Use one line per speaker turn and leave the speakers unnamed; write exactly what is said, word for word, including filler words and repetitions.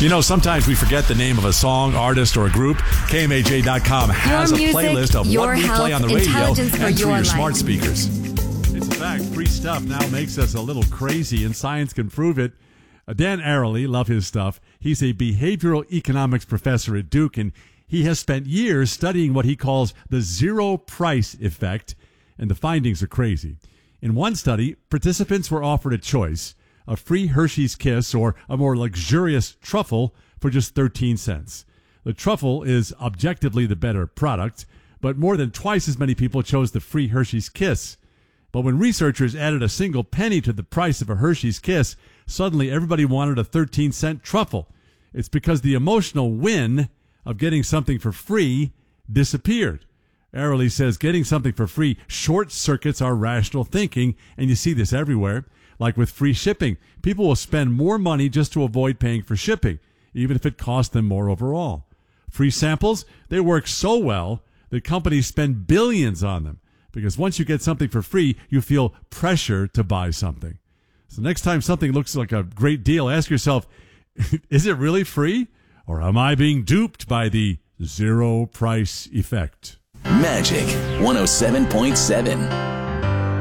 You know, sometimes we forget the name of a song, artist, or a group. K M A J dot com has
your
a
music,
playlist of
your
what we
health,
play on the radio
intelligence for
and through
your
your
life.
smart speakers. It's a fact. Free stuff now makes us a little crazy, and science can prove it. Uh, Dan Ariely, love his stuff. He's a behavioral economics professor at Duke, and he has spent years studying what he calls the zero price effect, and the findings are crazy. In one study, participants were offered a choice: a free Hershey's Kiss or a more luxurious truffle for just thirteen cents. The truffle is objectively the better product, but more than twice as many people chose the free Hershey's Kiss. But when researchers added a single penny to the price of a Hershey's Kiss, suddenly everybody wanted a thirteen cent truffle. It's because the emotional win of getting something for free disappeared. Ariely says getting something for free short-circuits our rational thinking, and you see this everywhere. Like with free shipping, people will spend more money just to avoid paying for shipping, even if it costs them more overall. Free samples, they work so well that companies spend billions on them, because once you get something for free, you feel pressure to buy something. So next time something looks like a great deal, ask yourself, is it really free? Or am I being duped by the zero price effect?
Magic one oh seven point seven.